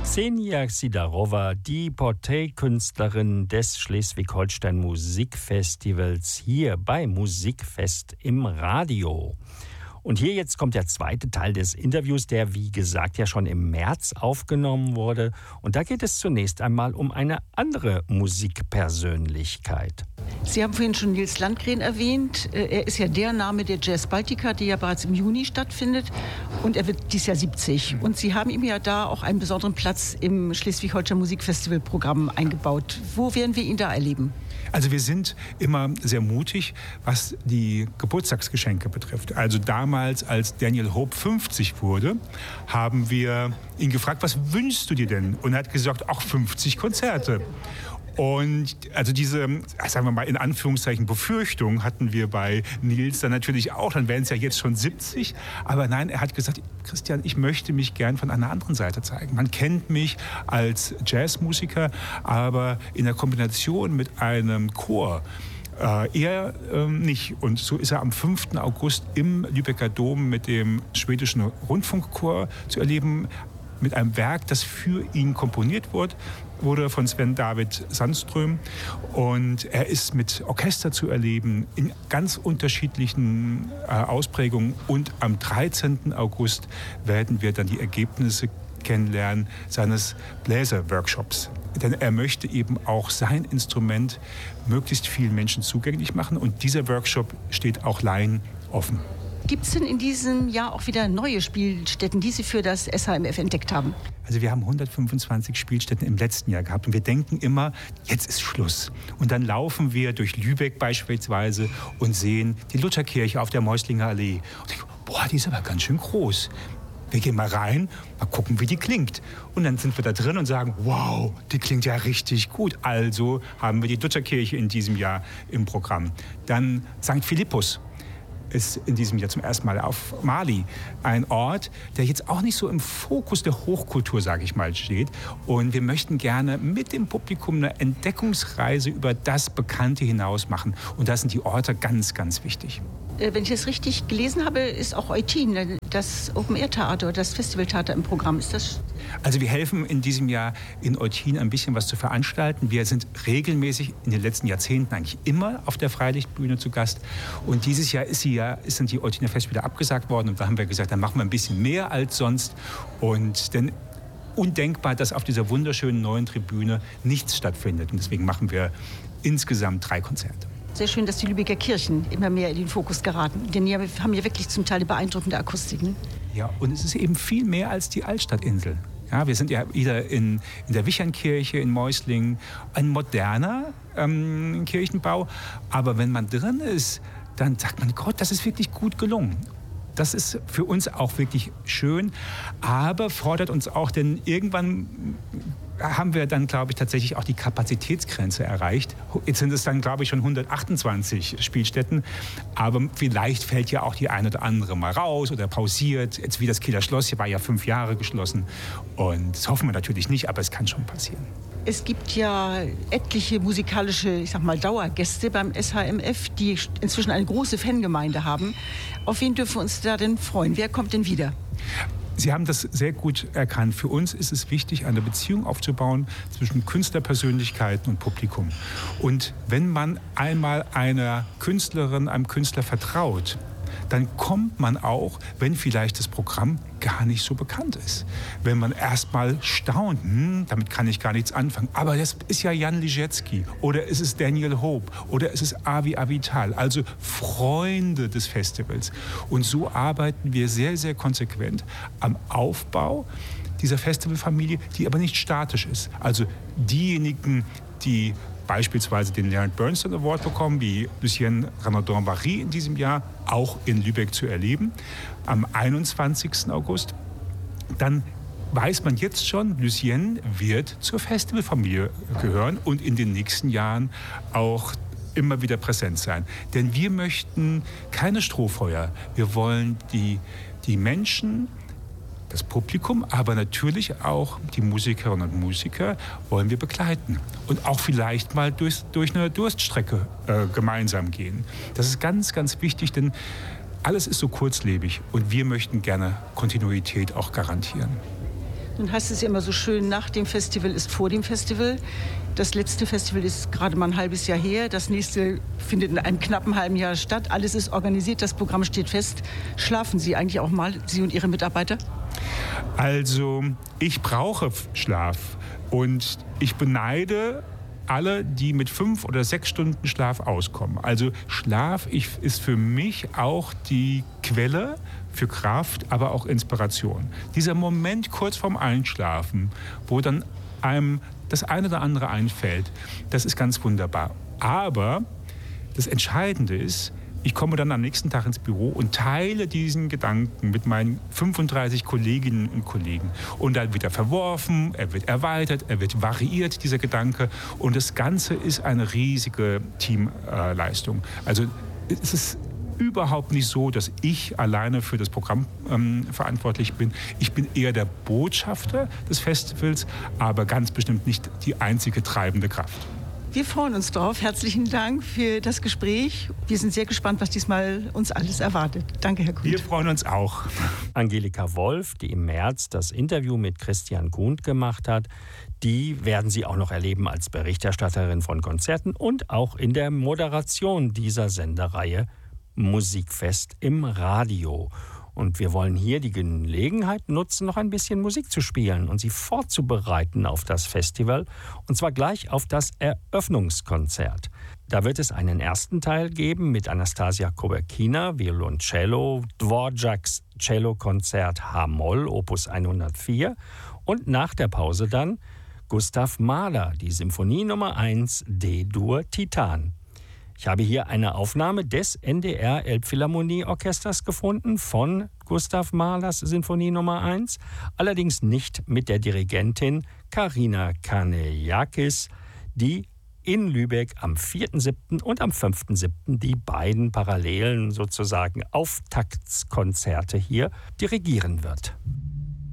Ksenia Sidarova, die Porträtkünstlerin des Schleswig-Holstein Musikfestivals, hier bei Musikfest im Radio. Und hier jetzt kommt der zweite Teil des Interviews, der wie gesagt ja schon im März aufgenommen wurde. Und da geht es zunächst einmal um eine andere Musikpersönlichkeit. Sie haben vorhin schon Nils Landgren erwähnt. Er ist ja der Name der Jazz Baltica, die ja bereits im Juni stattfindet. Und er wird dieses Jahr 70. Und Sie haben ihm ja da auch einen besonderen Platz im Schleswig-Holstein Musikfestivalprogramm eingebaut. Wo werden wir ihn da erleben? Also wir sind immer sehr mutig, was die Geburtstagsgeschenke betrifft. Also damals, als Daniel Hope 50 wurde, haben wir ihn gefragt, was wünschst du dir denn? Und er hat gesagt, auch 50 Konzerte. Und also diese, sagen wir mal in Anführungszeichen, Befürchtung hatten wir bei Nils dann natürlich auch. Dann wären es ja jetzt schon 70. Aber nein, er hat gesagt, Christian, ich möchte mich gern von einer anderen Seite zeigen. Man kennt mich als Jazzmusiker, aber in der Kombination mit einem Chor er nicht. Und so ist er am 5. August im Lübecker Dom mit dem schwedischen Rundfunkchor zu erleben, mit einem Werk, das für ihn komponiert wurde von Sven David Sandström. Und er ist mit Orchester zu erleben in ganz unterschiedlichen Ausprägungen. Und am 13. August werden wir dann die Ergebnisse kennenlernen seines Bläserworkshops. Denn er möchte eben auch sein Instrument möglichst vielen Menschen zugänglich machen. Und dieser Workshop steht auch Laien offen. Gibt es denn in diesem Jahr auch wieder neue Spielstätten, die Sie für das SHMF entdeckt haben? Also wir haben 125 Spielstätten im letzten Jahr gehabt und wir denken immer, jetzt ist Schluss. Und dann laufen wir durch Lübeck beispielsweise und sehen die Lutherkirche auf der Meuslinger Allee. Und denken, boah, die ist aber ganz schön groß. Wir gehen mal rein, mal gucken, wie die klingt. Und dann sind wir da drin und sagen, wow, die klingt ja richtig gut. Also haben wir die Lutherkirche in diesem Jahr im Programm. Dann St. Philippus ist in diesem Jahr zum ersten Mal auf Mali. Ein Ort, der jetzt auch nicht so im Fokus der Hochkultur, sage ich mal, steht. Und wir möchten gerne mit dem Publikum eine Entdeckungsreise über das Bekannte hinaus machen. Und da sind die Orte ganz, ganz wichtig. Wenn ich das richtig gelesen habe, ist auch Eutin, das Open-Air-Theater, das Festivaltheater im Programm. Ist das? Also wir helfen in diesem Jahr in Eutin ein bisschen was zu veranstalten. Wir sind regelmäßig in den letzten Jahrzehnten eigentlich immer auf der Freilichtbühne zu Gast. Und dieses Jahr sind die Eutiner Festspiele abgesagt worden. Und da haben wir gesagt, dann machen wir ein bisschen mehr als sonst. Und denn undenkbar, dass auf dieser wunderschönen neuen Tribüne nichts stattfindet. Und deswegen machen wir insgesamt 3 Konzerte. Sehr schön, dass die Lübecker Kirchen immer mehr in den Fokus geraten. Denn die haben ja wirklich zum Teil eine beeindruckende Akustik. Ne? Ja, und es ist eben viel mehr als die Altstadtinsel. Ja, wir sind ja wieder in der Wichernkirche in Meuslingen, ein moderner Kirchenbau. Aber wenn man drin ist, dann sagt man, Gott, das ist wirklich gut gelungen. Das ist für uns auch wirklich schön, aber fordert uns auch, denn irgendwann haben wir dann, glaube ich, tatsächlich auch die Kapazitätsgrenze erreicht. Jetzt sind es dann, glaube ich, schon 128 Spielstätten. Aber vielleicht fällt ja auch die eine oder andere mal raus oder pausiert. Jetzt wie das Kieler Schloss, hier war ja 5 Jahre geschlossen. Und das hoffen wir natürlich nicht, aber es kann schon passieren. Es gibt ja etliche musikalische, ich sag mal, Dauergäste beim SHMF, die inzwischen eine große Fangemeinde haben. Auf wen dürfen wir uns da denn freuen? Wer kommt denn wieder? Sie haben das sehr gut erkannt. Für uns ist es wichtig, eine Beziehung aufzubauen zwischen Künstlerpersönlichkeiten und Publikum. Und wenn man einmal einer Künstlerin, einem Künstler vertraut, dann kommt man auch, wenn vielleicht das Programm gar nicht so bekannt ist. Wenn man erst mal staunt, damit kann ich gar nichts anfangen. Aber das ist ja Jan Liszewski oder es ist Daniel Hope oder es ist Avi Avital, also Freunde des Festivals. Und so arbeiten wir sehr, sehr konsequent am Aufbau dieser Festivalfamilie, die aber nicht statisch ist. Also diejenigen, die beispielsweise den Leonard Bernstein Award bekommen, wie Lucien Renaudin-Barry in diesem Jahr, auch in Lübeck zu erleben, am 21. August. Dann weiß man jetzt schon, Lucien wird zur Festivalfamilie gehören und in den nächsten Jahren auch immer wieder präsent sein. Denn wir möchten keine Strohfeuer. Wir wollen die Menschen, das Publikum, aber natürlich auch die Musikerinnen und Musiker wollen wir begleiten und auch vielleicht mal durch eine Durststrecke gemeinsam gehen. Das ist ganz, ganz wichtig, denn alles ist so kurzlebig und wir möchten gerne Kontinuität auch garantieren. Nun heißt es ja immer so schön, nach dem Festival ist vor dem Festival. Das letzte Festival ist gerade mal ein halbes Jahr her. Das nächste findet in einem knappen halben Jahr statt. Alles ist organisiert, das Programm steht fest. Schlafen Sie eigentlich auch mal, Sie und Ihre Mitarbeiter? Also, ich brauche Schlaf und ich beneide alle, die mit 5 oder 6 Stunden Schlaf auskommen. Also Schlaf ist für mich auch die Quelle für Kraft, aber auch Inspiration. Dieser Moment kurz vorm Einschlafen, wo dann einem das eine oder andere einfällt, das ist ganz wunderbar. Aber das Entscheidende ist, ich komme dann am nächsten Tag ins Büro und teile diesen Gedanken mit meinen 35 Kolleginnen und Kollegen. Und dann wird er verworfen, er wird erweitert, er wird variiert, dieser Gedanke. Und das Ganze ist eine riesige Teamleistung. Also es ist überhaupt nicht so, dass ich alleine für das Programm verantwortlich bin. Ich bin eher der Botschafter des Festivals, aber ganz bestimmt nicht die einzige treibende Kraft. Wir freuen uns drauf. Herzlichen Dank für das Gespräch. Wir sind sehr gespannt, was diesmal uns alles erwartet. Danke, Herr Kuhn. Wir freuen uns auch. Angelika Wolf, die im März das Interview mit Christian Gund gemacht hat, die werden Sie auch noch erleben als Berichterstatterin von Konzerten und auch in der Moderation dieser Sendereihe Musikfest im Radio. Und wir wollen hier die Gelegenheit nutzen, noch ein bisschen Musik zu spielen und Sie vorzubereiten auf das Festival, und zwar gleich auf das Eröffnungskonzert. Da wird es einen ersten Teil geben mit Anastasia Koberkina, Violoncello, Dvořáks Cellokonzert H-Moll, Opus 104, und nach der Pause dann Gustav Mahler, die Symphonie Nummer 1 D-Dur Titan. Ich habe hier eine Aufnahme des NDR Elbphilharmonieorchesters gefunden von Gustav Mahlers Sinfonie Nummer 1, allerdings nicht mit der Dirigentin Karina Kanelakis, die in Lübeck am 4.7. und am 5.7. die beiden parallelen sozusagen Auftaktskonzerte hier dirigieren wird.